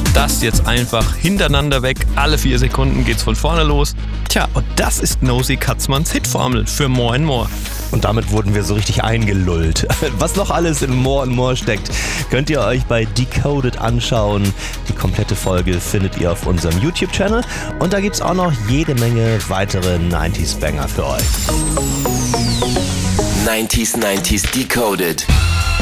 das jetzt einfach hintereinander weg. Alle 4 Sekunden geht's von vorne los. Tja, und das ist Nosy Katzmanns Hitformel für More and More. Und damit wurden wir so richtig eingelullt. Was noch alles in More and More steckt, könnt ihr euch bei Decoded anschauen. Die komplette Folge findet ihr auf unserem YouTube-Channel. Und da gibt's auch noch jede Menge weitere 90s-Banger für euch. 90s Decoded.